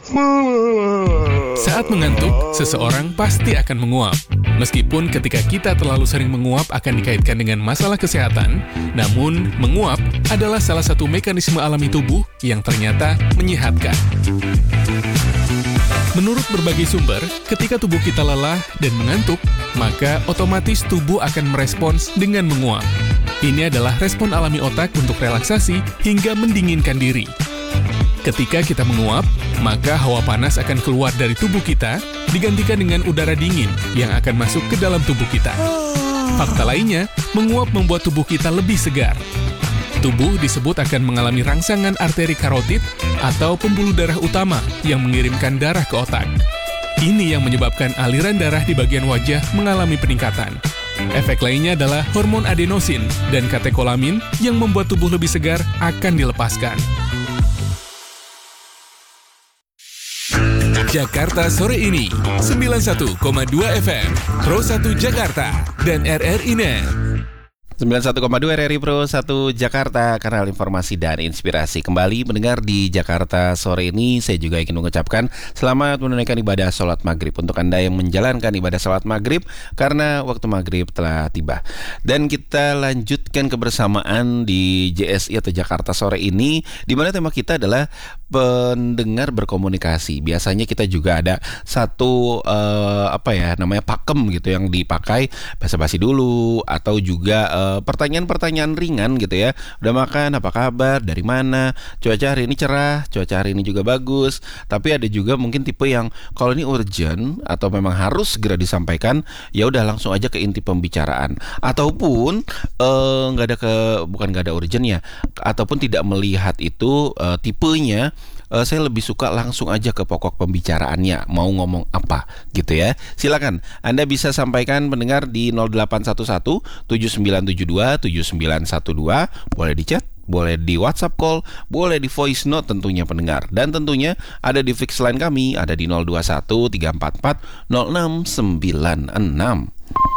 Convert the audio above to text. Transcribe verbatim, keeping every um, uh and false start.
Saat mengantuk, seseorang pasti akan menguap. Meskipun ketika kita terlalu sering menguap akan dikaitkan dengan masalah kesehatan, namun menguap adalah salah satu mekanisme alami tubuh yang ternyata menyehatkan. Menurut berbagai sumber, ketika tubuh kita lelah dan mengantuk, maka otomatis tubuh akan merespons dengan menguap. Ini adalah respon alami otak untuk relaksasi hingga mendinginkan diri. Ketika kita menguap, maka hawa panas akan keluar dari tubuh kita, digantikan dengan udara dingin yang akan masuk ke dalam tubuh kita. Fakta lainnya, menguap membuat tubuh kita lebih segar. Tubuh disebut akan mengalami rangsangan arteri karotid atau pembuluh darah utama yang mengirimkan darah ke otak. Ini yang menyebabkan aliran darah di bagian wajah mengalami peningkatan. Efek lainnya adalah hormon adenosin dan katekolamin yang membuat tubuh lebih segar akan dilepaskan. Jakarta sore ini, sembilan puluh satu koma dua F M, Pro satu Jakarta, dan R R I Net. sembilan puluh satu koma dua R R I Pro satu Jakarta, kanal informasi dan inspirasi. Kembali mendengar di Jakarta sore ini, saya juga ingin mengucapkan selamat menunaikan ibadah sholat maghrib untuk Anda yang menjalankan ibadah sholat maghrib, karena waktu maghrib telah tiba. Dan kita lanjutkan kebersamaan di J S I atau Jakarta sore ini, di mana tema kita adalah pendengar berkomunikasi. Biasanya kita juga ada satu uh, apa ya namanya pakem gitu yang dipakai, basa-basi dulu, atau juga uh, pertanyaan-pertanyaan ringan gitu ya. Udah makan, apa kabar, dari mana, cuaca hari ini cerah, cuaca hari ini juga bagus. Tapi ada juga mungkin tipe yang kalau ini urgent atau memang harus segera disampaikan, ya udah langsung aja ke inti pembicaraan. Ataupun nggak uh, ada ke bukan nggak ada urgent ya, ataupun tidak melihat itu uh, tipenya. Uh, saya lebih suka langsung aja ke pokok pembicaraannya, mau ngomong apa gitu ya. Silakan Anda bisa sampaikan pendengar di nol delapan satu satu tujuh sembilan tujuh dua tujuh sembilan satu dua, boleh di chat, boleh di WhatsApp call, boleh di voice note tentunya pendengar. Dan tentunya ada di fix line kami, ada di nol dua satu tiga empat empat nol enam sembilan enam.